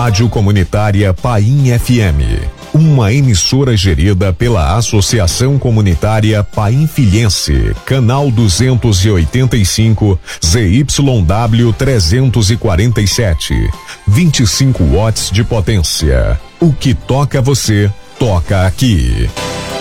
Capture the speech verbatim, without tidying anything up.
Rádio Comunitária Paim F M, uma emissora gerida pela Associação Comunitária Painfilhense, canal duzentos e oitenta e cinco, Z Y W trezentos e quarenta e sete, vinte e cinco watts de potência. O que toca você, toca aqui.